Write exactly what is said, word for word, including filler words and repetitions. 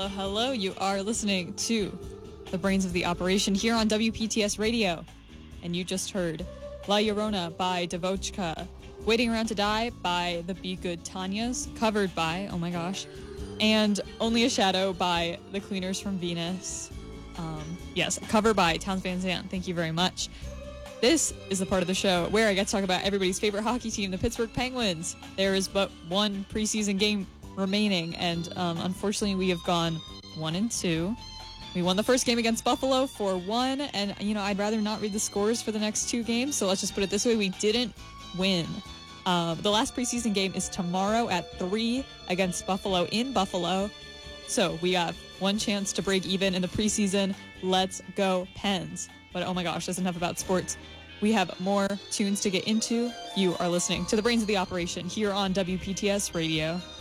hello, hello. You are listening to The Brains of the Operation here on W P T S Radio. And you just heard La Llorona by Devochka, Waiting Around to Die by the Be Good Tanyas, covered by, oh my gosh, and Only a Shadow by The Cleaners from Venus. Um, yes, cover by Towns Van Zandt. Thank you very much. This is the part of the show where I get to talk about everybody's favorite hockey team, the Pittsburgh Penguins. There is but one preseason game remaining, and um, unfortunately we have gone one and two. We won the first game against Buffalo four one, and you know, I'd rather not read the scores for the next two games, so let's just put it this way: we didn't win. Uh, the last preseason game is tomorrow at three against Buffalo in Buffalo, so we have one chance to break even in the preseason. Let's go Pens. But oh my gosh, that's enough about sports. We have more tunes to get into. You are listening to The Brains of the Operation here on W P T S Radio.